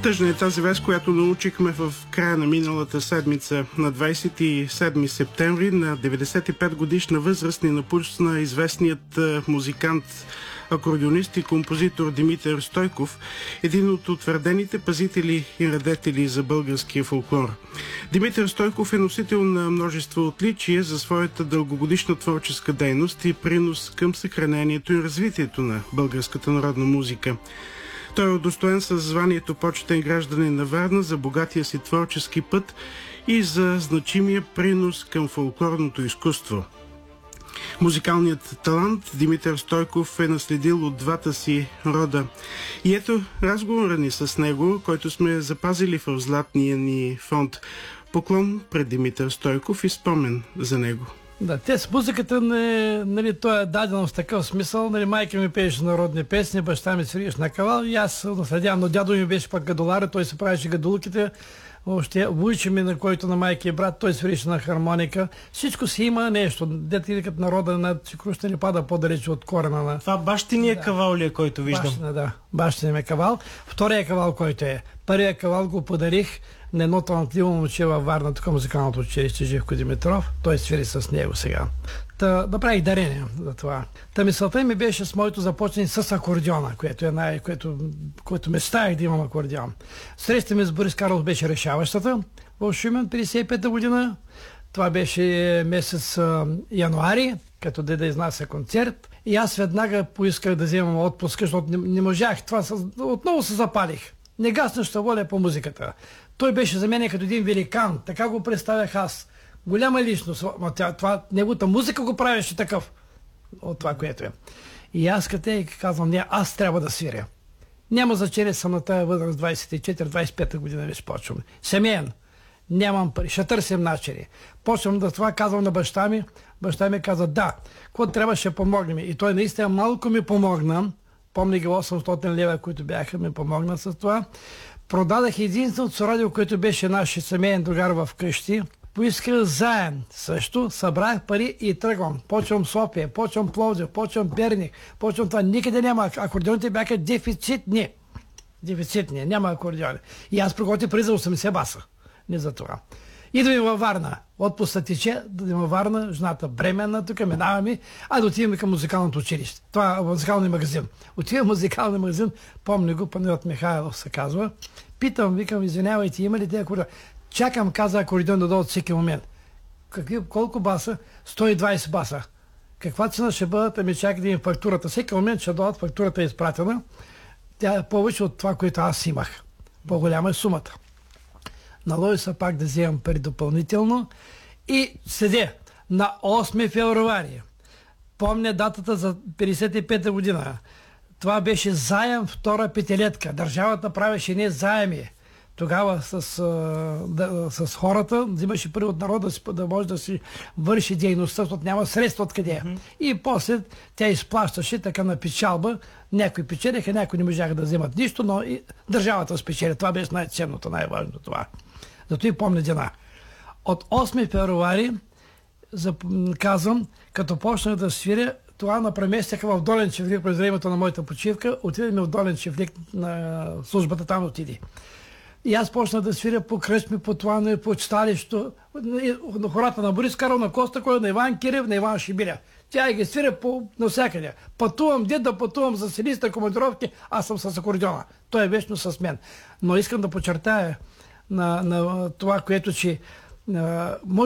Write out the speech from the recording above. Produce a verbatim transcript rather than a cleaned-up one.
Тъжна е тази вест, която научихме в края на миналата седмица. На двадесет и седми септември на деветдесет и пет годишна възраст ни напусна известният музикант, акордеонист и композитор Димитър Стойков, един от утвърдените пазители и радетели за българския фолклор. Димитър Стойков е носител на множество отличия за своята дългогодишна творческа дейност и принос към съхранението и развитието на българската народна музика. Той е удостоен със званието почетен гражданин на Варна за богатия си творчески път и за значимия принос към фолклорното изкуство. Музикалният талант Димитър Стойков е наследил от двата си рода. И ето разговора ни с него, който сме запазили в златния ни фонд. Поклон пред Димитър Стойков и спомен за него. Да, те с музиката, нали, то е дадено в такъв смисъл. Нали, майка ми пееше народни песни, баща ми свириш на кавал и аз наследявам, но дядо ми беше пък гадолар, той се правеше гадулките. Въобще, вуйче ми, на който на майка и брат, той свирише на хармоника. Всичко си има нещо. Дете и като народа на Чекруща не пада по-далече от корена на... Това бащиния да. Кавал ли е, който виждам? Бащина, да. Бащиния кавал. Втория кавал, който е. Първия кавал го подарих на едно талантливо момче във Варна, тук музикалното училище Живко Димитров. Той свири с него сега. Та направих дарение за това. Та мисълта ми беше с моето започнение с акордеона, което е най... което, което мечтаях да имам акордеон. Срещата ми с Борис Карлов беше решаващата в Шумен, петдесет и пета година. Това беше месец а, януари, като де да изнася концерт. И аз веднага поисках да вземам отпуск, защото не, не можах. Това с... отново се запалих. Негаснаща воля по музиката. Той беше за мен като един великан. Така го представях аз. Голяма личност. Това, неговата музика го правеше такъв. От това, което е. И аз като е, казвам, не, аз трябва да свиря. Няма значение, съм на тази възраст двадесет и четири двадесет и пета година вече почвам. Семейен. Нямам пари. Ще търсим начини. Почвам да това, казвам на баща ми. Баща ми каза, да, какво трябва, ще помогнем. И той наистина малко ми помогна. Помня ги осемстотин лева, които бяха, ми помогнат с това. Продадах единственото радио, което беше наш семейен другар в къщи. Поисках заем също, събрах пари и тръгвам. Почвам София, почвам Пловдив, почвам Перник, почвам това. Никъде няма. Акордеоните бяха дефицитни. Дефицитни, няма акордеони. И аз приготвих пари за осемдесет баса. Не за това. Идваме във Варна. Отпуска тече, да във Варна, жената бременна, тук минаваме, а да отиваме към музикалното училище. Това е музикалния магазин. Отивам в музикалния магазин, помня го, Панайот Михайлов се казва. Питам, викам, извинявайте, има ли те акордеон? Чакам, каза акордеон да дойдат всеки момент. Какви, колко баса? сто и двадесет баса. Каква цена ще бъдат? Ами чакай да им фактурата. Всеки момент ще дойдат, фактурата е изпратена. Тя е повече от това, което аз имах. По-голяма е сумата. Наложи се пак да вземам пари допълнително и седя на осми февруари. Помня датата за петдесет и пета година. Това беше заем втора петилетка. Държавата правеше не заеми. Тогава с, да, с хората взимаше пари от народа си, да може да си върши дейността, защото няма средства откъде. Mm-hmm. И после тя изплащаше така на печалба. Някои печелиха, някои не можаха да вземат нищо, но и държавата спечели. Това беше най-ценното, най-важното това. Зато и помня дена. От осми февруари, казвам, като почнах да свиря, това напреместяха в Долен Чифлик през времето на моята почивка. Отидем в Долен Чифлик на службата, там отиди. И аз почнах да свиря по кръчми, по това, по читалището, на хората на Борис Карлов, на Коста Коя, на Иван Кирев, на Иван Шибиля. Тя ги свиря по навсякъде. Пътувам, дед да пътувам за селиста командировки, аз съм с акордеона. Той е вечно с мен. Но искам да подчертая на, на това, което че